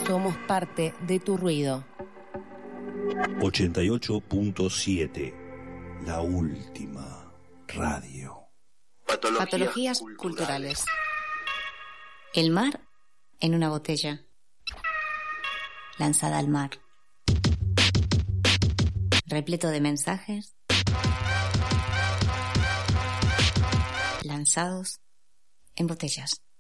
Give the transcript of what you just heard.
Somos parte de tu ruido. 88.7, la última radio. Patologías culturales. El mar en una botella, lanzada al mar, repleto de mensajes, lanzados en botellas.